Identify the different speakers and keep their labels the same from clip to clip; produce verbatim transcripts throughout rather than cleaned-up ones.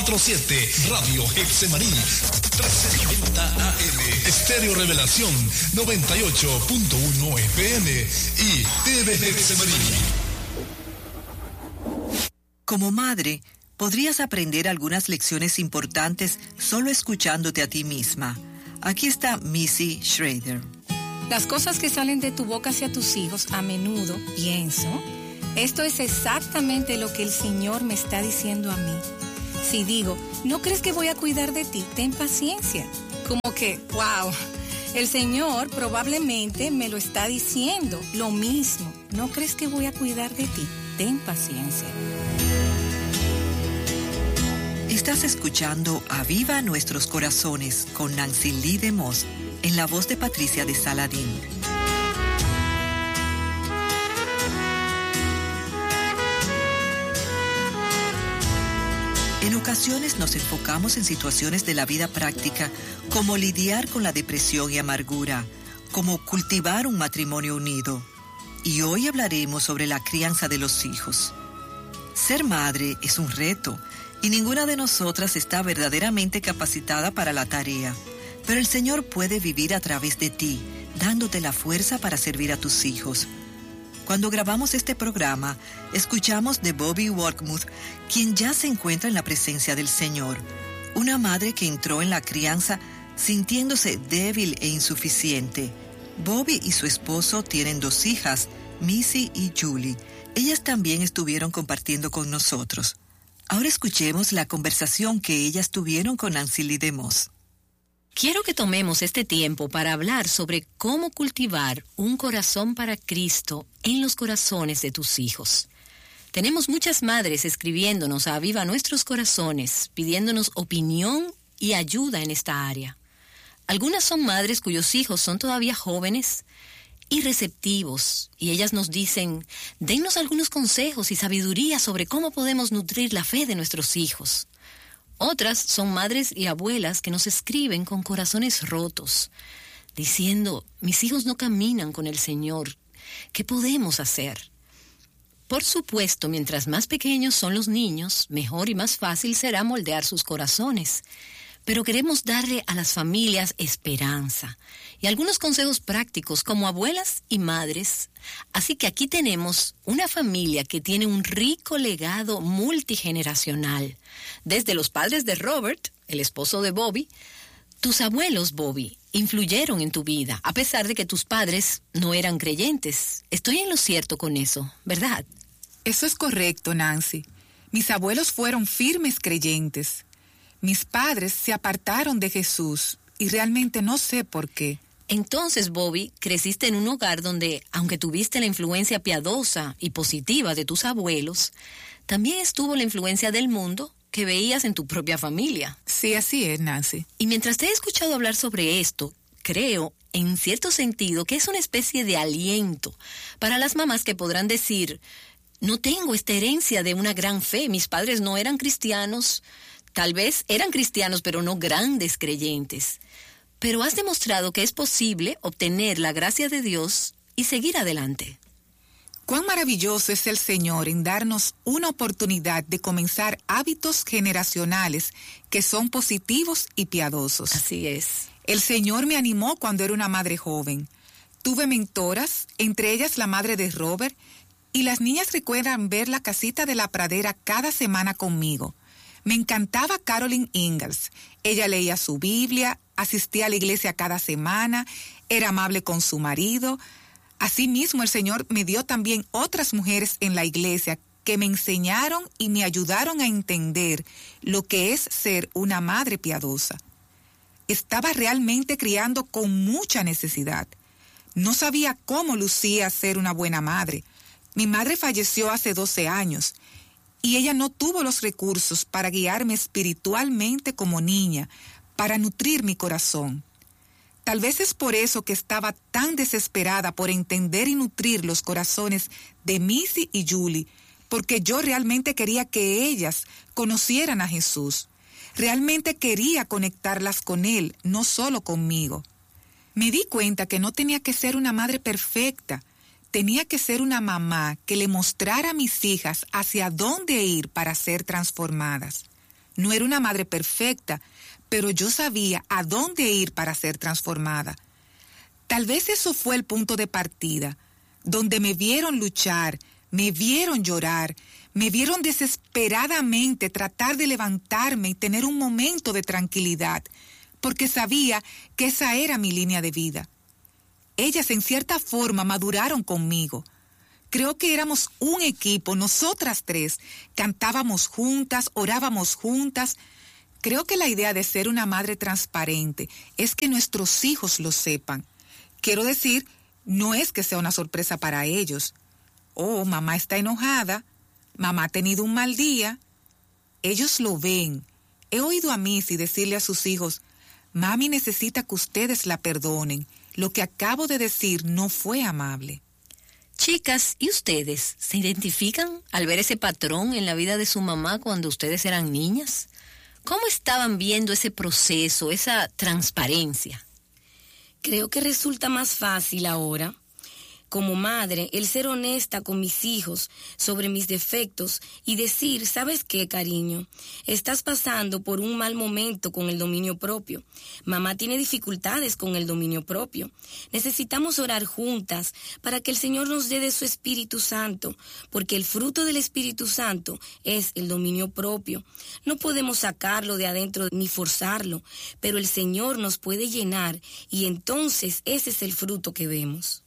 Speaker 1: cuatro siete, Radio Getsemaní, trescientos noventa A M, Estéreo Revelación, noventa y ocho punto uno F M y T V Getsemaní.
Speaker 2: Como madre, podrías aprender algunas lecciones importantes solo escuchándote a ti misma. Aquí está Missy Schrader.
Speaker 3: Las cosas que salen de tu boca hacia tus hijos, a menudo pienso, esto es exactamente lo que el Señor me está diciendo a mí. Si digo, ¿no crees que voy a cuidar de ti? Ten paciencia. Como que, wow, el Señor probablemente me lo está diciendo. Lo mismo, ¿no crees que voy a cuidar de ti? Ten paciencia.
Speaker 2: Estás escuchando Aviva Nuestros Corazones con Nancy Lee DeMoss en la voz de Patricia de Saladín. En ocasiones nos enfocamos en situaciones de la vida práctica, como lidiar con la depresión y amargura, como cultivar un matrimonio unido. Y hoy hablaremos sobre la crianza de los hijos. Ser madre es un reto, y ninguna de nosotras está verdaderamente capacitada para la tarea. Pero el Señor puede vivir a través de ti, dándote la fuerza para servir a tus hijos. Cuando grabamos este programa, escuchamos de Bobby Walkmuth, quien ya se encuentra en la presencia del Señor. Una madre que entró en la crianza sintiéndose débil e insuficiente. Bobby y su esposo tienen dos hijas, Missy y Julie. Ellas también estuvieron compartiendo con nosotros. Ahora escuchemos la conversación que ellas tuvieron con Nancy Lee DeMoss.
Speaker 4: Quiero que tomemos este tiempo para hablar sobre cómo cultivar un corazón para Cristo en los corazones de tus hijos. Tenemos muchas madres escribiéndonos a Aviva Nuestros Corazones, pidiéndonos opinión y ayuda en esta área. Algunas son madres cuyos hijos son todavía jóvenes y receptivos, y ellas nos dicen, dennos algunos consejos y sabiduría sobre cómo podemos nutrir la fe de nuestros hijos. Otras son madres y abuelas que nos escriben con corazones rotos, diciendo, mis hijos no caminan con el Señor, ¿qué podemos hacer? Por supuesto, mientras más pequeños son los niños, mejor y más fácil será moldear sus corazones. Pero queremos darle a las familias esperanza y algunos consejos prácticos como abuelas y madres. Así que aquí tenemos una familia que tiene un rico legado multigeneracional. Desde los padres de Robert, el esposo de Bobby, tus abuelos, Bobby, influyeron en tu vida, a pesar de que tus padres no eran creyentes. Estoy en lo cierto con eso, ¿verdad?
Speaker 5: Eso es correcto, Nancy. Mis abuelos fueron firmes creyentes. Mis padres se apartaron de Jesús y realmente no sé por qué.
Speaker 4: Entonces, Bobby, creciste en un hogar donde, aunque tuviste la influencia piadosa y positiva de tus abuelos, también estuvo la influencia del mundo que veías en tu propia familia.
Speaker 5: Sí, así es, Nancy.
Speaker 4: Y mientras te he escuchado hablar sobre esto, creo, en cierto sentido, que es una especie de aliento para las mamás que podrán decir, no tengo esta herencia de una gran fe, mis padres no eran cristianos. Tal vez eran cristianos, pero no grandes creyentes. Pero has demostrado que es posible obtener la gracia de Dios y seguir adelante.
Speaker 5: Cuán maravilloso es el Señor en darnos una oportunidad de comenzar hábitos generacionales que son positivos y piadosos.
Speaker 4: Así es.
Speaker 5: El Señor me animó cuando era una madre joven. Tuve mentoras, entre ellas la madre de Robert, y las niñas recuerdan ver la casita de la pradera cada semana conmigo. Me encantaba Carolyn Ingalls. Ella leía su Biblia, asistía a la iglesia cada semana, era amable con su marido. Asimismo, el Señor me dio también otras mujeres en la iglesia que me enseñaron y me ayudaron a entender lo que es ser una madre piadosa. Estaba realmente criando con mucha necesidad. No sabía cómo lucía ser una buena madre. Mi madre falleció hace doce años. Y ella no tuvo los recursos para guiarme espiritualmente como niña, para nutrir mi corazón. Tal vez es por eso que estaba tan desesperada por entender y nutrir los corazones de Missy y Julie, porque yo realmente quería que ellas conocieran a Jesús. Realmente quería conectarlas con Él, no solo conmigo. Me di cuenta que no tenía que ser una madre perfecta. Tenía que ser una mamá que le mostrara a mis hijas hacia dónde ir para ser transformadas. No era una madre perfecta, pero yo sabía a dónde ir para ser transformada. Tal vez eso fue el punto de partida, donde me vieron luchar, me vieron llorar, me vieron desesperadamente tratar de levantarme y tener un momento de tranquilidad, porque sabía que esa era mi línea de vida. Ellas en cierta forma maduraron conmigo. Creo que éramos un equipo, nosotras tres, cantábamos juntas, orábamos juntas. Creo que la idea de ser una madre transparente es que nuestros hijos lo sepan. Quiero decir, no es que sea una sorpresa para ellos. Oh, mamá está enojada, mamá ha tenido un mal día. Ellos lo ven. He oído a Missy decirle a sus hijos, mami necesita que ustedes la perdonen. Lo que acabo de decir no fue amable.
Speaker 4: Chicas, ¿y ustedes se identifican al ver ese patrón en la vida de su mamá cuando ustedes eran niñas? ¿Cómo estaban viendo ese proceso, esa transparencia?
Speaker 6: Creo que resulta más fácil ahora, como madre, el ser honesta con mis hijos sobre mis defectos y decir, ¿sabes qué, cariño? Estás pasando por un mal momento con el dominio propio. Mamá tiene dificultades con el dominio propio. Necesitamos orar juntas para que el Señor nos dé de su Espíritu Santo, porque el fruto del Espíritu Santo es el dominio propio. No podemos sacarlo de adentro ni forzarlo, pero el Señor nos puede llenar y entonces ese es el fruto que vemos.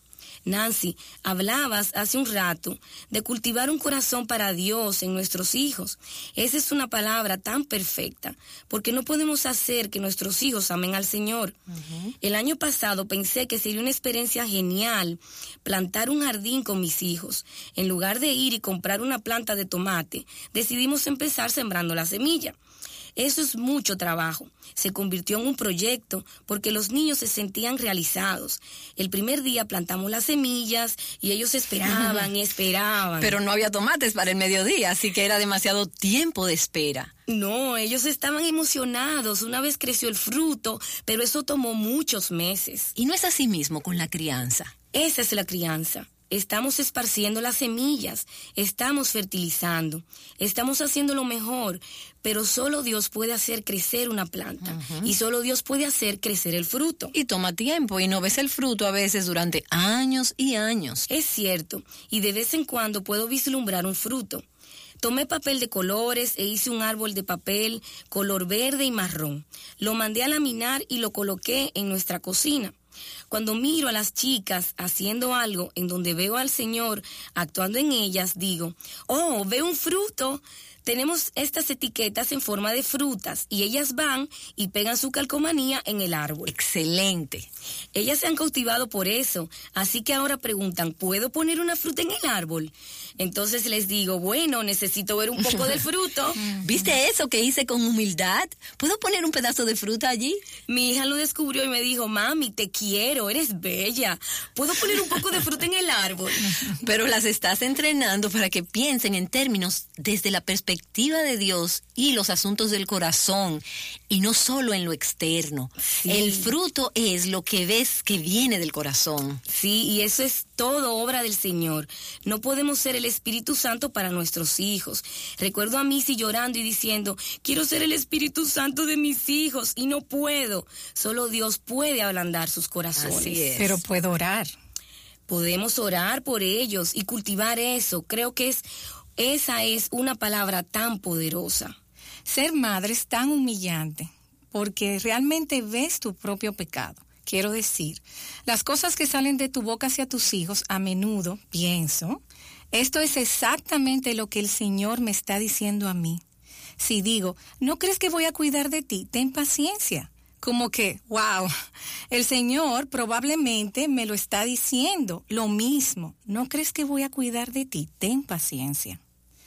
Speaker 6: Nancy, hablabas hace un rato de cultivar un corazón para Dios en nuestros hijos. Esa es una palabra tan perfecta, porque no podemos hacer que nuestros hijos amen al Señor. Uh-huh. El año pasado pensé que sería una experiencia genial plantar un jardín con mis hijos. En lugar de ir y comprar una planta de tomate, decidimos empezar sembrando la semilla. Eso es mucho trabajo. Se convirtió en un proyecto porque los niños se sentían realizados. El primer día plantamos las semillas y ellos esperaban y esperaban.
Speaker 4: Pero no había tomates para el mediodía, así que era demasiado tiempo de espera.
Speaker 6: No, ellos estaban emocionados una vez creció el fruto, pero eso tomó muchos meses.
Speaker 4: ¿Y no es así mismo con la crianza?
Speaker 6: Esa es la crianza. Estamos esparciendo las semillas, estamos fertilizando, estamos haciendo lo mejor, pero solo Dios puede hacer crecer una planta uh-huh. y solo Dios puede hacer crecer el fruto.
Speaker 4: Y toma tiempo y no ves el fruto a veces durante años y años.
Speaker 6: Es cierto, y de vez en cuando puedo vislumbrar un fruto. Tomé papel de colores e hice un árbol de papel color verde y marrón. Lo mandé a laminar y lo coloqué en nuestra cocina. Cuando miro a las chicas haciendo algo en donde veo al Señor actuando en ellas, digo, oh, veo un fruto. Tenemos estas etiquetas en forma de frutas y ellas van y pegan su calcomanía en el árbol.
Speaker 4: Excelente.
Speaker 6: Ellas se han cautivado por eso, así que ahora preguntan, ¿puedo poner una fruta en el árbol? Entonces les digo, bueno, necesito ver un poco del fruto.
Speaker 4: ¿Viste eso que hice con humildad? ¿Puedo poner un pedazo de fruta allí?
Speaker 6: Mi hija lo descubrió y me dijo, mami, te quiero, eres bella. ¿Puedo poner un poco de fruta en el árbol?
Speaker 4: Pero las estás entrenando para que piensen en términos desde la perspectiva de Dios y los asuntos del corazón, y no solo en lo externo. Sí. El fruto es lo que ves que viene del corazón.
Speaker 6: Sí, y eso es todo obra del Señor. No podemos ser el Espíritu Santo para nuestros hijos. Recuerdo a Missy llorando y diciendo, quiero ser el Espíritu Santo de mis hijos y no puedo. Solo Dios puede ablandar sus corazones.
Speaker 4: Así es.
Speaker 3: Pero puedo orar.
Speaker 6: Podemos orar por ellos y cultivar eso. Creo que es, esa es una palabra tan poderosa.
Speaker 3: Ser madre es tan humillante porque realmente ves tu propio pecado. Quiero decir, las cosas que salen de tu boca hacia tus hijos, a menudo pienso, esto es exactamente lo que el Señor me está diciendo a mí. Si digo, ¿no crees que voy a cuidar de ti? Ten paciencia. Como que, wow, el Señor probablemente me lo está diciendo, lo mismo. ¿No crees que voy a cuidar de ti? Ten paciencia.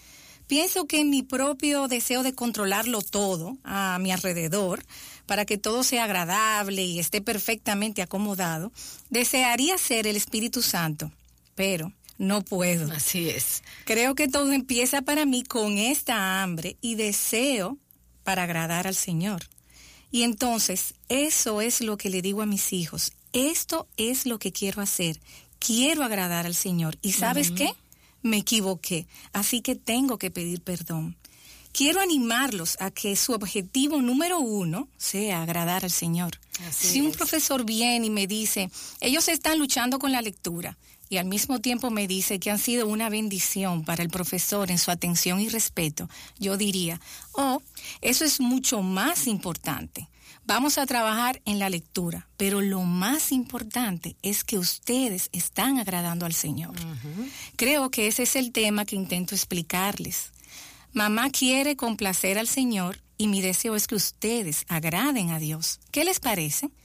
Speaker 3: Pienso que en mi propio deseo de controlarlo todo a mi alrededor, para que todo sea agradable y esté perfectamente acomodado, desearía ser el Espíritu Santo, pero no puedo.
Speaker 4: Así es.
Speaker 3: Creo que todo empieza para mí con esta hambre y deseo para agradar al Señor. Y entonces, eso es lo que le digo a mis hijos. Esto es lo que quiero hacer. Quiero agradar al Señor. ¿Y sabes uh-huh. qué? Me equivoqué. Así que tengo que pedir perdón. quiero animarlos a que su objetivo número uno sea agradar al Señor. Así si un es. profesor viene y me dice, ellos están luchando con la lectura, y al mismo tiempo me dice que han sido una bendición para el profesor en su atención y respeto, yo diría, oh, eso es mucho más importante. Vamos a trabajar en la lectura, pero lo más importante es que ustedes están agradando al Señor. Uh-huh. Creo que ese es el tema que intento explicarles. Mamá quiere complacer al Señor y mi deseo es que ustedes agraden a Dios. ¿Qué les parece?